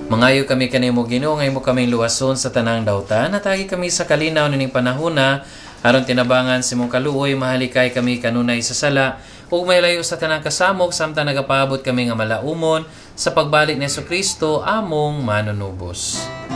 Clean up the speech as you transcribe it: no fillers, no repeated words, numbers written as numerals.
Mangayo kami kanimo Ginoo, ngay mo kaming luwason sa tanang dawtan, at agi kami sa kalinaw ning panahona, aron tinabangan si mong kaluoy, mahalikay kami kanunay sa sala, ug may layo sa tanang kasamok, samtang nagapaabot kami nga malaumon sa pagbalik ni Jesucristo among manunubos.